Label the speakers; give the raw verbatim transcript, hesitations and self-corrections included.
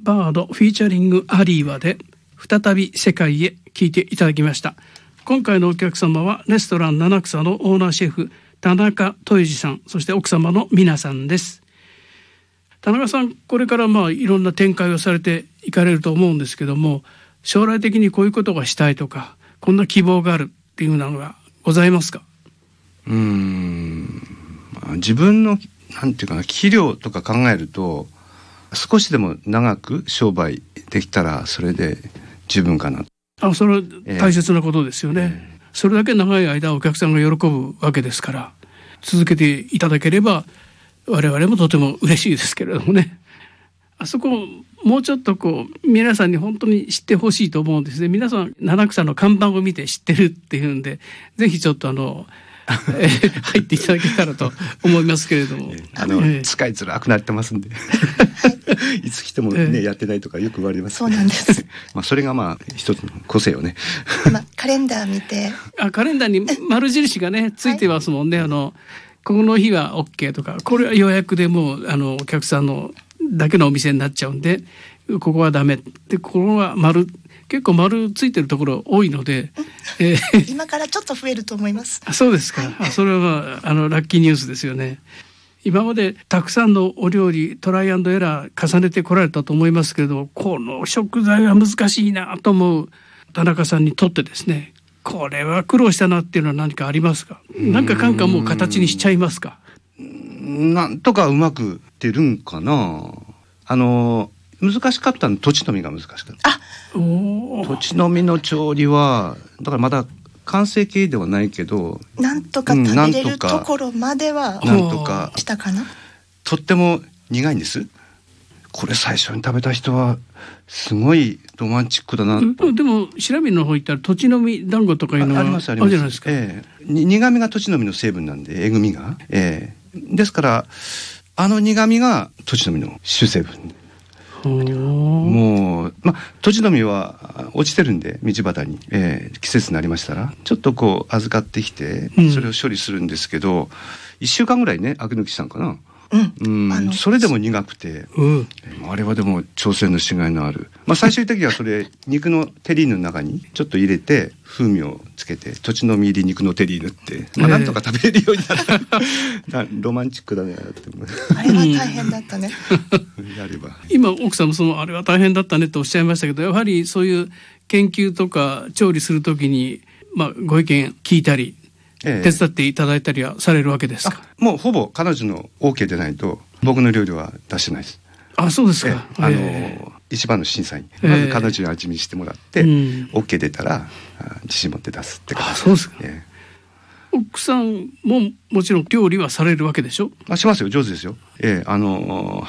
Speaker 1: バードフィーチャリングアリーワで再び世界へ聞いていただきました。今回のお客様はレストラン七草のオーナーシェフ田中豊二さん、そして奥様の美奈さんです。田中さん、これからまあいろんな展開をされていかれると思うんですけども、将来的にこういうことがしたいとか、こんな希望があるっていうのがございますか？
Speaker 2: うーん、自分のなんていうかな、器量とか考えると、少しでも長く商売できたらそれで十分かな。
Speaker 1: あ、それは大切なことですよね、えー、それだけ長い間お客さんが喜ぶわけですから、続けていただければ我々もとても嬉しいですけれどもね。あそこもうちょっとこう皆さんに本当に知ってほしいと思うんですね。皆さん七草の看板を見て知ってるっていうんで、ぜひちょっとあの入っていただけたらと思いますけれども、
Speaker 2: あの、えー、使いづらくなってますんでいつ来てもね、えー、やってないとかよく言われます。
Speaker 3: そうなんです
Speaker 2: まあそれがまあ一つの個性よね
Speaker 3: 今カレンダー見て
Speaker 1: あ、カレンダーに丸印がねついてますもんね、はい、あのこの日は OK とか、これは予約でもうあのお客さんのだけのお店になっちゃうんで、ここはダメで、ここは丸、結構丸ついてるところ多いので、
Speaker 3: えー、今からちょっと増えると思います。
Speaker 1: あ、そうですか。あ、それはあのラッキーニュースですよね。今までたくさんのお料理トライアンドエラー重ねてこられたと思いますけれども、この食材は難しいなと思う田中さんにとってですね、これは苦労したなっていうのは何かありますか？なんかかんかもう形にしちゃいますか？
Speaker 2: なんとかうまく出るんかな。あの難しかったの土地のみが難しかった。
Speaker 3: あ、
Speaker 2: 土地のみの調理はだからまだ完成形ではないけど、
Speaker 3: なんとか食べれるところまでは
Speaker 2: なんとか
Speaker 3: したかな。
Speaker 2: とっても苦いんです。これ最初に食べた人はすごいロマンチックだなと。
Speaker 1: でも白身の方行ったら土地のみ団子とかいうのが
Speaker 2: あ, ありますあります。
Speaker 1: あるじゃないですか、
Speaker 2: ええ、苦味が土地のみの成分なんで、えぐみが、ええ、ですからあの苦味が土地のみの主成分。もう、ま、土地の実は落ちてるんで道端に、えー、季節になりましたらちょっとこう預かってきてそれを処理するんですけど、うん、いっしゅうかんぐらいね、アク抜きしたんかな、うんうん、それでも苦くて、うん、あれはでも挑戦のしがいのある、まあ、最終的にはそれ肉のテリーヌの中にちょっと入れて風味をつけて土地の実入り肉のテリーヌって、まあ、なんとか食べれるようになった、えー、ロマンチックだねって
Speaker 3: あれは大変だったね
Speaker 2: やれば。
Speaker 1: 今奥さんもそのあれは大変だったねとおっしゃいましたけど、やはりそういう研究とか調理するときに、まあ、ご意見聞いたり手伝っていただいたりはされるわけですか？
Speaker 2: ええ、もうほぼ彼女の OK でないと僕の料理は出してないです。
Speaker 1: あ、そうですか。
Speaker 2: ええ、あの、ええ、一番の審査員まず彼女に味見してもらって、ええ、OK 出たら自信持って出すって感じ。
Speaker 1: あ、そうですか、ええ、奥さんももちろん料理はされるわけでしょ？
Speaker 2: あ、しますよ、上手ですよ、ええ、あの